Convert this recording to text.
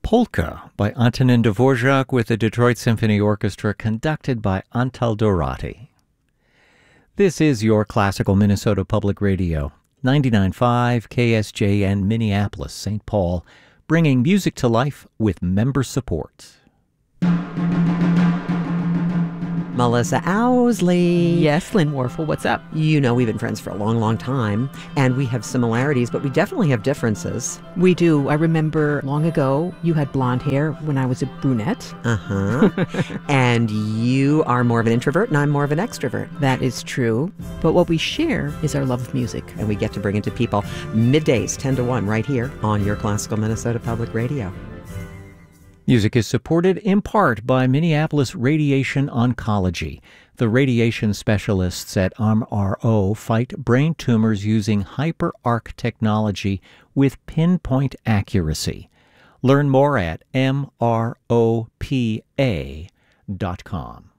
Polka by Antonin Dvorak with the Detroit Symphony Orchestra, conducted by Antal Dorati. This is your Classical Minnesota Public Radio, 99.5 KSJN Minneapolis, St. Paul, bringing music to life with member support. Melissa Owsley. Yes, Lynn Warfel, what's up? You know, we've been friends for a long, long time, and we have similarities, but we definitely have differences. We do. I remember long ago, you had blonde hair when I was a brunette. And you are more of an introvert, and I'm more of an extrovert. That is true. But what we share is our love of music. And we get to bring it to people middays, 10 to 1, right here on your Classical Minnesota Public Radio. Music is supported in part by Minneapolis Radiation Oncology. The radiation specialists at MRO fight brain tumors using hyperarc technology with pinpoint accuracy. Learn more at mropa.com.